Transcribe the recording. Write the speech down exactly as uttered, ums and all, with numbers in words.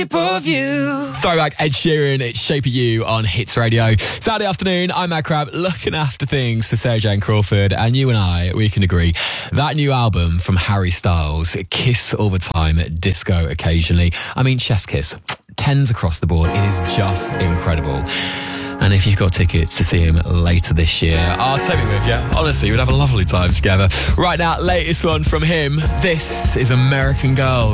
Of you. Throwback Ed Sheeran, it's Shape of You on Hits Radio. Saturday afternoon, I'm Matt Crab, looking after things for Sarah Jane Crawford, and you and I, we can agree, that new album from Harry Styles, Kiss All the Time, Disco Occasionally, I mean Chef's Kiss, tens across the board, it is just incredible. And if you've got tickets to see him later this year, I'll take me with you. Honestly, we'd have a lovely time together. Right now, latest one from him, this is American Girl.